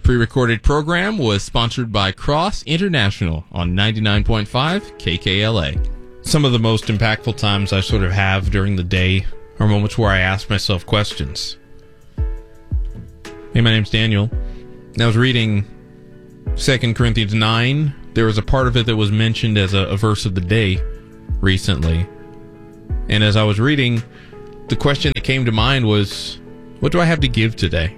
pre-recorded program was sponsored by Cross International on 99.5 KKLA. Some of the most impactful times I sort of have during the day are moments where I ask myself questions. Hey, my name's Daniel. I was reading 2 Corinthians 9. There was a part of it that was mentioned as a verse of the day recently. And as I was reading, the question that came to mind was, what do I have to give today?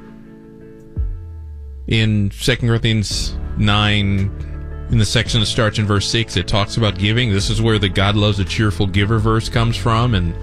In 2 Corinthians 9, in the section that starts in verse 6, it talks about giving. This is where the God loves a cheerful giver verse comes from, and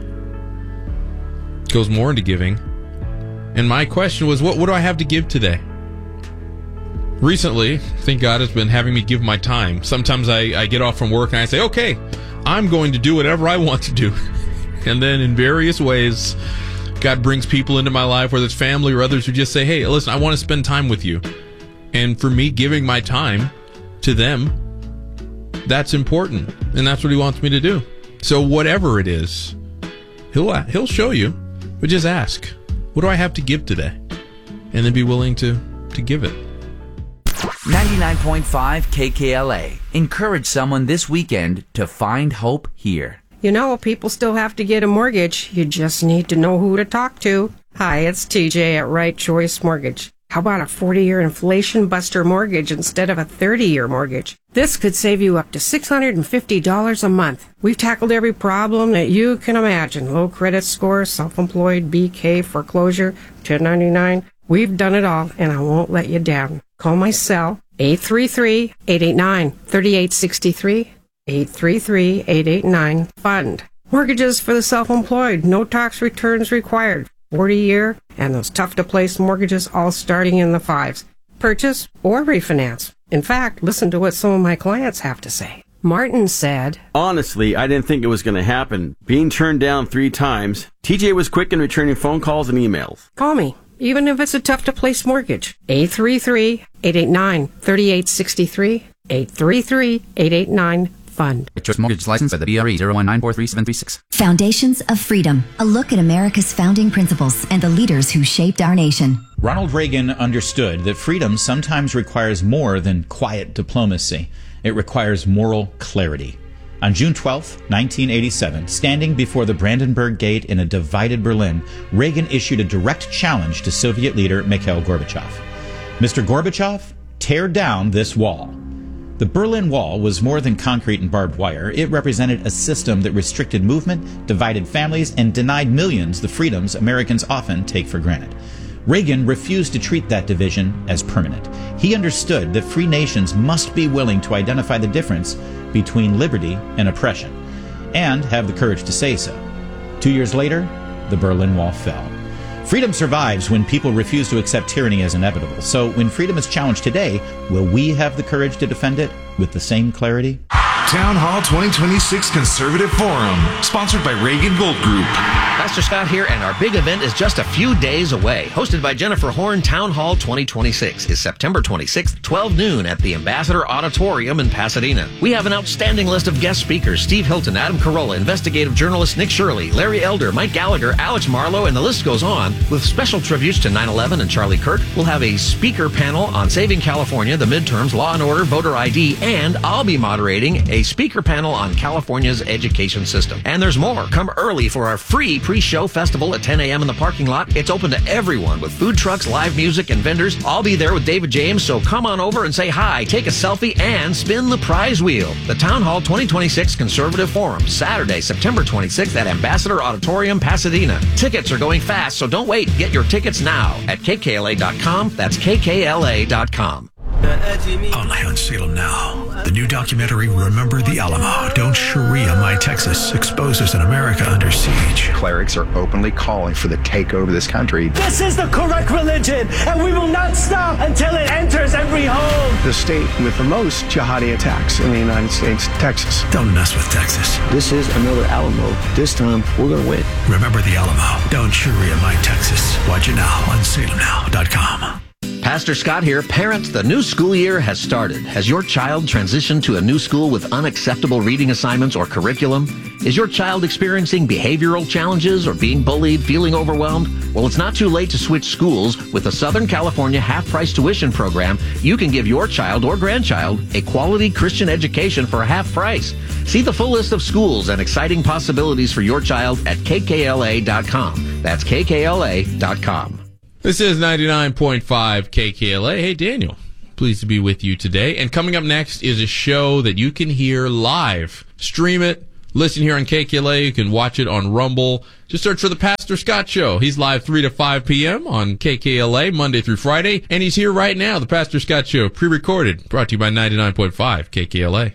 goes more into giving. And my question was, what do I have to give today? Recently, I think God has been having me give my time. Sometimes I get off from work and I say, okay, I'm going to do whatever I want to do. And then in various ways, God brings people into my life, whether it's family or others, who just say, hey, listen, I want to spend time with you. And for me, giving my time to them, that's important. And that's what he wants me to do. So whatever it is, he'll show you. But just ask, what do I have to give today? And then be willing to give it. 99.5 KKLA. Encourage someone this weekend to find hope here. You know, people still have to get a mortgage. You just need to know who to talk to. Hi, it's TJ at Right Choice Mortgage. How about a 40-year inflation buster mortgage instead of a 30-year mortgage? This could save you up to $650 a month. We've tackled every problem that you can imagine. Low credit score, self-employed, BK, foreclosure, 1099. We've done it all, and I won't let you down. Call my cell, 833-889-3863. 833-889-FUND. Mortgages for the self-employed. No tax returns required. 40-year and those tough-to-place mortgages all starting in the 5s. Purchase or refinance. In fact, listen to what some of my clients have to say. Martin said, honestly, I didn't think it was going to happen. Being turned down 3 times, TJ was quick in returning phone calls and emails. Call me, even if it's a tough-to-place mortgage. 833-889-3863. 833-889-FUND. Choice Mortgage license by the BRE 019433736. Foundations of Freedom. A look at America's founding principles and the leaders who shaped our nation. Ronald Reagan understood that freedom sometimes requires more than quiet diplomacy. It requires moral clarity. On June 12, 1987, standing before the Brandenburg Gate in a divided Berlin, Reagan issued a direct challenge to Soviet leader Mikhail Gorbachev. Mr. Gorbachev, tear down this wall. The Berlin Wall was more than concrete and barbed wire. It represented a system that restricted movement, divided families, and denied millions the freedoms Americans often take for granted. Reagan refused to treat that division as permanent. He understood that free nations must be willing to identify the difference between liberty and oppression, and have the courage to say so. 2 years later, the Berlin Wall fell. Freedom survives when people refuse to accept tyranny as inevitable. So when freedom is challenged today, will we have the courage to defend it with the same clarity? Town Hall 2026 Conservative Forum, sponsored by Reagan Gold Group. Pastor Scott here, and our big event is just a few days away. Hosted by Jennifer Horn, Town Hall 2026 is September 26th, 12 noon at the Ambassador Auditorium in Pasadena. We have an outstanding list of guest speakers: Steve Hilton, Adam Carolla, investigative journalist Nick Shirley, Larry Elder, Mike Gallagher, Alex Marlowe, and the list goes on. With special tributes to 9/11 and Charlie Kirk, we'll have a speaker panel on saving California, the midterms, law and order, voter ID, and I'll be moderating a speaker panel on California's education system. And there's more. Come early for our free pre-show festival at 10 a.m. in the parking lot. It's open to everyone with food trucks, live music, and vendors. I'll be there with David James, so come on over and say hi, take a selfie, and spin the prize wheel. The Town Hall 2026 Conservative Forum, Saturday, September 26th at Ambassador Auditorium, Pasadena. Tickets are going fast, so don't wait. Get your tickets now at kkla.com. That's kkla.com. Only on Salem Now. The new documentary, Remember the Alamo. Don't Sharia My Texas, exposes an America under siege. Clerics are openly calling for the takeover of this country. This is the correct religion, and we will not stop until it enters every home. The state with the most jihadi attacks in the United States, Texas. Don't mess with Texas. This is another Alamo. This time, we're going to win. Remember the Alamo. Don't Sharia My Texas. Watch it now on salemnow.com. Pastor Scott here. Parents, the new school year has started. Has your child transitioned to a new school with unacceptable reading assignments or curriculum? Is your child experiencing behavioral challenges or being bullied, feeling overwhelmed? Well, it's not too late to switch schools. With the Southern California half-price tuition program, you can give your child or grandchild a quality Christian education for half price. See the full list of schools and exciting possibilities for your child at kkla.com. That's kkla.com. This is 99.5 KKLA. Hey, Daniel. Pleased to be with you today. And coming up next is a show that you can hear live. Stream it. Listen here on KKLA. You can watch it on Rumble. Just search for The Pastor Scott Show. He's live 3 to 5 p.m. on KKLA, Monday through Friday. And he's here right now, The Pastor Scott Show, pre-recorded, brought to you by 99.5 KKLA.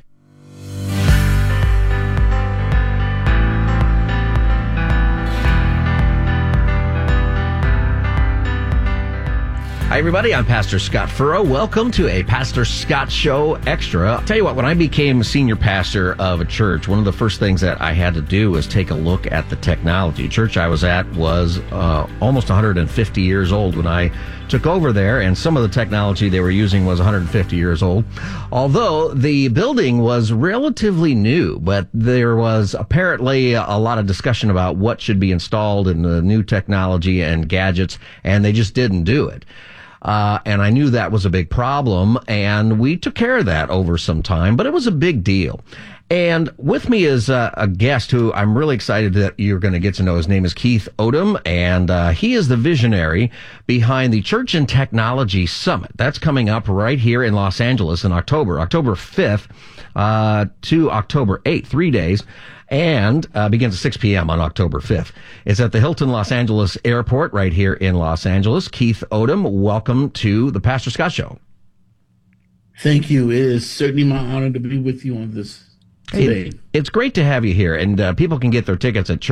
Hi, everybody. I'm Pastor Scott Furrow. Welcome to a Pastor Scott Show Extra. I'll tell you what, when I became senior pastor of a church, one of the first things that I had to do was take a look at the technology. The church I was at was almost 150 years old when I took over there, and some of the technology they were using was 150 years old. Although the building was relatively new, but there was apparently a lot of discussion about what should be installed in the new technology and gadgets, and they just didn't do it. And I knew that was a big problem, and we took care of that over some time, but it was a big deal. And with me is a guest who I'm really excited that you're going to get to know. His name is Keith Odom, and he is the visionary behind the Church and Technology Summit. That's coming up right here in Los Angeles in October 5th to October 8th, 3 days. And begins at 6 p.m. on October 5th. It's at the Hilton Los Angeles Airport right here in Los Angeles. Keith Odom, welcome to the Pastor Scott Show. Thank you. It is certainly my honor to be with you on this today. Hey, it's great to have you here, and people can get their tickets at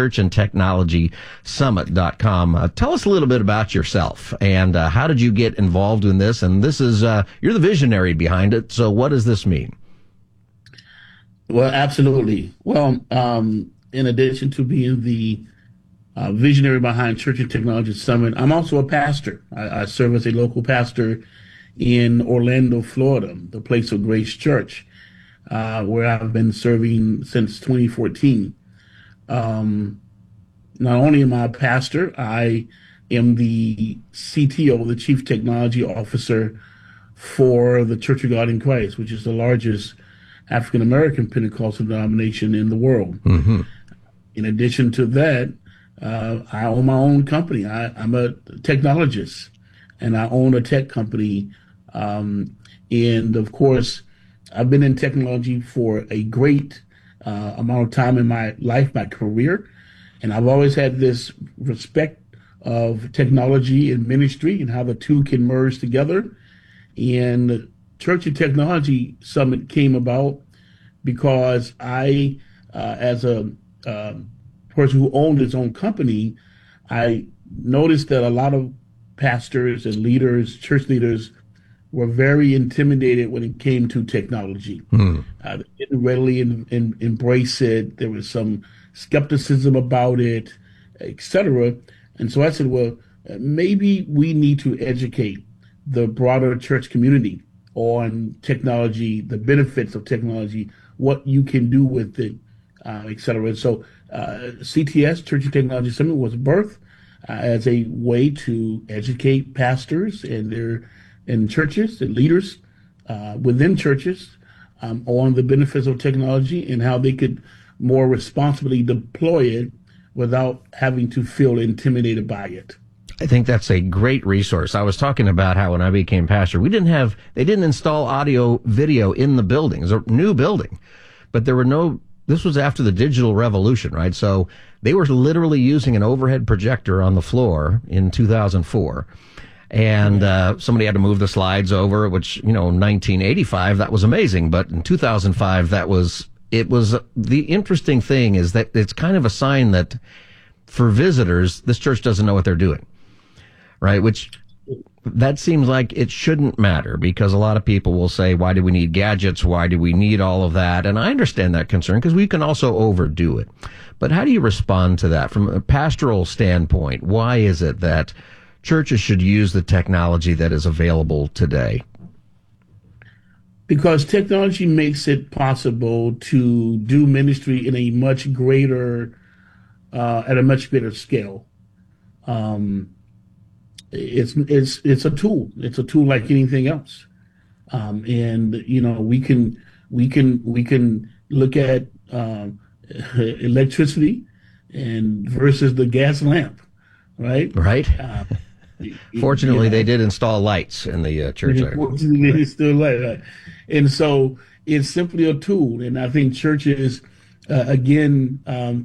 churchandtechnologysummit.com. Tell us a little bit about yourself, and how did you get involved in this? And this is, you're the visionary behind it, so what does this mean? Well, absolutely. Well, in addition to being the visionary behind Church and Technology Summit, I'm also a pastor. I serve as a local pastor in Orlando, Florida, the Place of Grace Church, where I've been serving since 2014. Not only am I a pastor, I am the CTO, the Chief Technology Officer for the Church of God in Christ, which is the largest African-American Pentecostal denomination in the world. Mm-hmm. In addition to that, I own my own company. I'm a technologist, and I own a tech company. And of course, I've been in technology for a great amount of time in my life, my career. And I've always had this respect of technology and ministry and how the two can merge together. And Church and Technology Summit came about because I, as a person who owned his own company, I noticed that a lot of pastors and leaders, church leaders, were very intimidated when it came to technology. They didn't readily embrace it. There was some skepticism about it, etc. And so I said, well, maybe we need to educate the broader church community on technology, the benefits of technology, what you can do with it, etc. And so CTS, Church and Technology Summit, was birthed as a way to educate pastors and churches and leaders within churches on the benefits of technology and how they could more responsibly deploy it without having to feel intimidated by it. I think that's a great resource. I was talking about how when I became pastor, they didn't install audio video in the building. It was a new building, but this was after the digital revolution, right? So they were literally using an overhead projector on the floor in 2004. And somebody had to move the slides over, which, in 1985, that was amazing. But in 2005, the interesting thing is that it's kind of a sign that for visitors, this church doesn't know what they're doing. Right, which that seems like it shouldn't matter because a lot of people will say, why do we need gadgets? Why do we need all of that? And I understand that concern because we can also overdo it. But how do you respond to that from a pastoral standpoint? Why is it that churches should use the technology that is available today? Because technology makes it possible to do ministry in a much greater, at a much greater scale. It's a tool. It's a tool like anything else. And you know, we can look at electricity and versus the gas lamp, right? Right. Fortunately, they did install lights in the church. Fortunately, they installed lights, right? And so it's simply a tool. And I think churches, can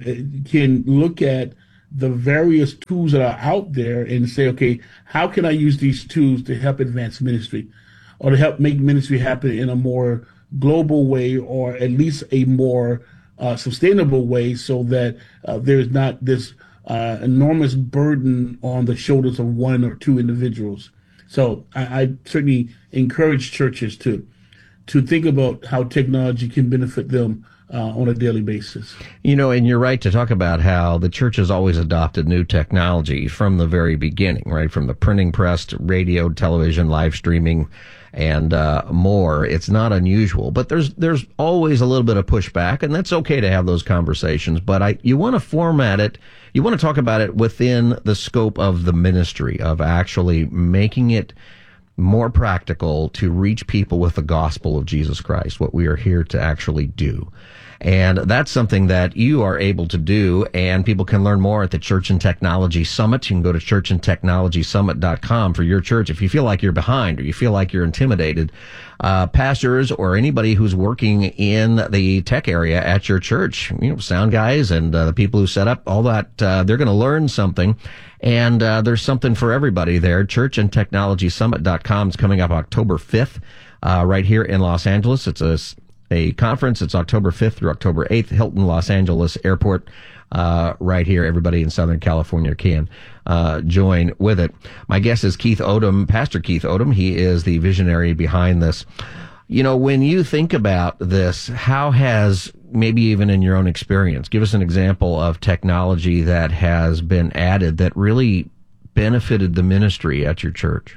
look at the various tools that are out there and say, okay, how can I use these tools to help advance ministry or to help make ministry happen in a more global way, or at least a more sustainable way, so that there's not this enormous burden on the shoulders of one or two individuals. So I certainly encourage churches to think about how technology can benefit them on a daily basis. You know, and you're right to talk about how the church has always adopted new technology from the very beginning, right? From the printing press to radio, television, live streaming, and more. It's not unusual, but there's always a little bit of pushback, and that's okay to have those conversations. But you want to format it, you want to talk about it within the scope of the ministry, of actually making it more practical to reach people with the gospel of Jesus Christ, what we are here to actually do. And that's something that you are able to do, and people can learn more at the Church and Technology Summit. You can go to churchandtechnologysummit.com for your church. If you feel like you're behind or you feel like you're intimidated, pastors or anybody who's working in the tech area at your church, you know, sound guys and the people who set up all that, they're going to learn something. And there's something for everybody there. Churchandtechnologysummit.com is coming up October 5th, right here in Los Angeles. It's a conference. It's October 5th through October 8th, Hilton Los Angeles Airport, right here. Everybody in Southern California can join with it. My guest is Keith Odom, Pastor Keith Odom. He is the visionary behind this. You know, when you think about this, how has, maybe even in your own experience, give us an example of technology that has been added that really benefited the ministry at your church?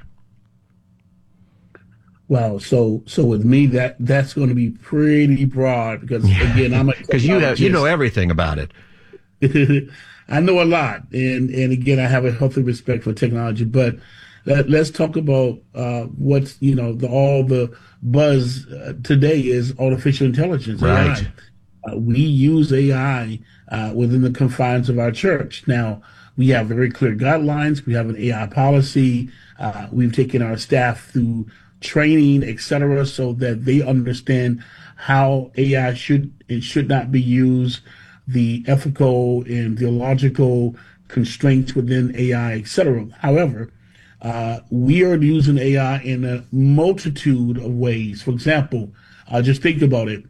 Wow. So with me, that's going to be pretty broad because again, I'm because you know everything about it. I know a lot, and again, I have a healthy respect for technology. But let's talk about what's all the buzz today is artificial intelligence. Right. AI. We use AI within the confines of our church. Now we have very clear guidelines. We have an AI policy. We've taken our staff through training, etc., so that they understand how AI should and should not be used, the ethical and theological constraints within AI, etc. However, we are using AI in a multitude of ways. For example, just think about it.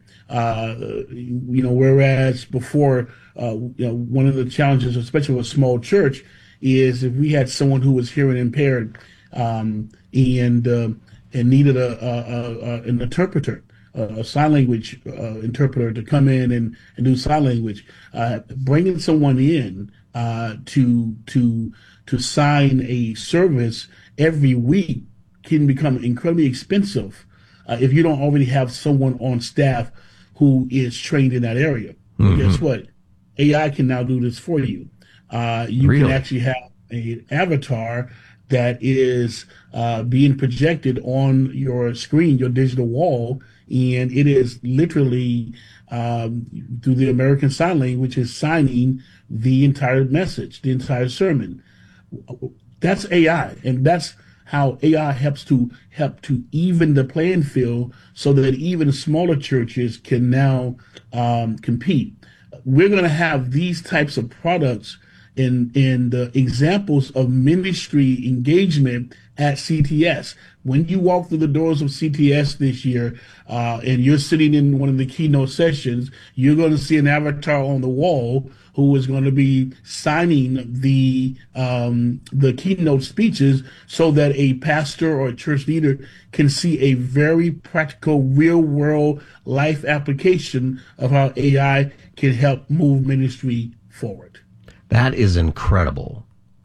Whereas before, one of the challenges, especially with a small church, is if we had someone who was hearing impaired and needed an interpreter, a sign language interpreter to come in and do sign language, bringing someone in to sign a service every week can become incredibly expensive if you don't already have someone on staff who is trained in that area. Mm-hmm. Guess what? AI can now do this for you. You can actually have an avatar that is being projected on your screen, your digital wall, and it is literally through the American Sign Language is signing the entire message, the entire sermon. That's AI, and that's how AI help to even the playing field so that even smaller churches can now compete. We're going to have these types of products in the examples of ministry engagement at CTS. When you walk through the doors of CTS this year, and you're sitting in one of the keynote sessions, you're going to see an avatar on the wall who is going to be signing the keynote speeches so that a pastor or a church leader can see a very practical, real world life application of how AI can help move ministry forward. That is incredible.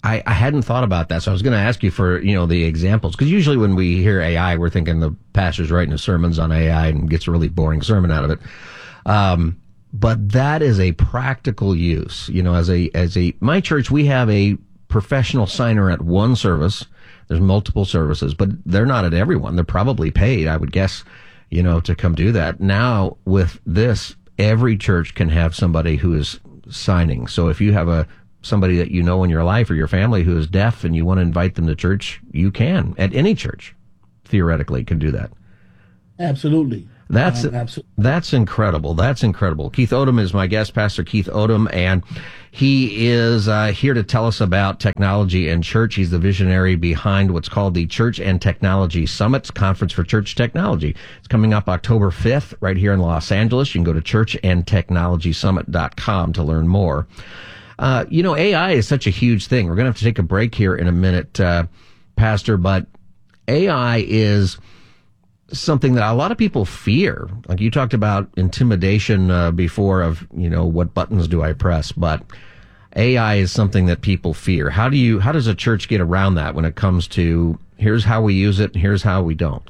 I hadn't thought about that, so I was going to ask you for, the examples, because usually when we hear AI, we're thinking the pastor's writing his sermons on AI and gets a really boring sermon out of it. But that is a practical use. My church, we have a professional signer at one service. There's multiple services, but they're not at every one. They're probably paid, I would guess, to come do that. Now with this, every church can have somebody who is signing. So if you have somebody that you know in your life or your family who is deaf and you want to invite them to church, you can. At any church, theoretically, can do that. Absolutely. That's incredible. That's incredible. Keith Odom is my guest, Pastor Keith Odom, and he is here to tell us about technology and church. He's the visionary behind what's called the Church and Technology Summit, Conference for Church Technology. It's coming up October 5th right here in Los Angeles. You can go to churchandtechnologysummit.com to learn more. AI is such a huge thing. We're going to have to take a break here in a minute, Pastor, but AI is something that a lot of people fear. Like you talked about intimidation before of, what buttons do I press? But AI is something that people fear. How does a church get around that when it comes to here's how we use it and here's how we don't?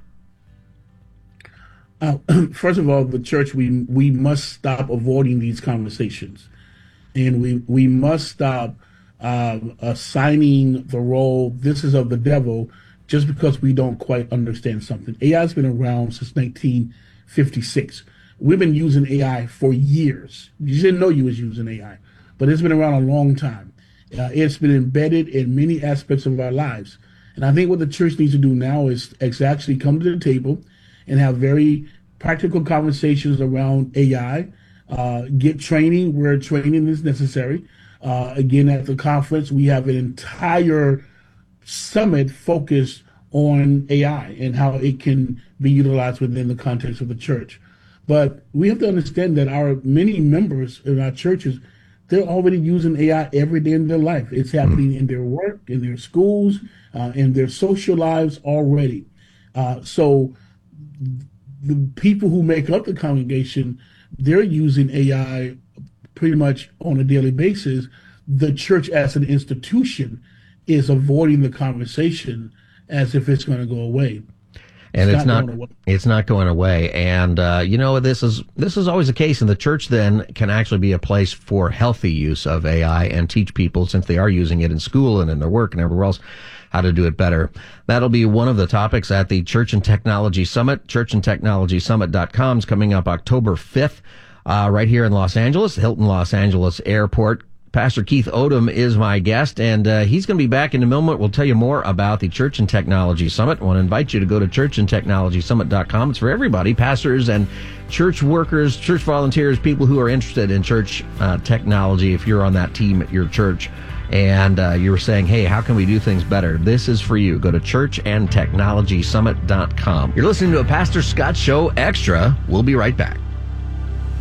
First of all, the church, we must stop avoiding these conversations. And we must stop assigning the role, this is of the devil, just because we don't quite understand something. AI has been around since 1956. We've been using AI for years. You didn't know you was using AI, but it's been around a long time. It's been embedded in many aspects of our lives. And I think what the church needs to do now is actually come to the table and have very practical conversations around AI, get training where training is necessary. Again, at the conference, we have an entire summit focused on AI and how it can be utilized within the context of the church. But we have to understand that our many members in our churches, they're already using AI every day in their life. It's happening in their work, in their schools, in their social lives already. So the people who make up the congregation, they're using AI pretty much on a daily basis. The church as an institution is avoiding the conversation as if it's going to go away. And it's not going away. And, this is always the case. And the church then can actually be a place for healthy use of AI and teach people, since they are using it in school and in their work and everywhere else, how to do it better. That'll be one of the topics at the Church and Technology Summit. churchandtechnologysummit.com is coming up October 5th, right here in Los Angeles, Hilton Los Angeles Airport. Pastor Keith Odom is my guest, and he's going to be back in a moment. We'll tell you more about the Church and Technology Summit. I want to invite you to go to churchandtechnologysummit.com. It's for everybody, pastors and church workers, church volunteers, people who are interested in church technology. If you're on that team at your church and you're saying, hey, how can we do things better? This is for you. Go to churchandtechnologysummit.com. You're listening to a Pastor Scott Show Extra. We'll be right back.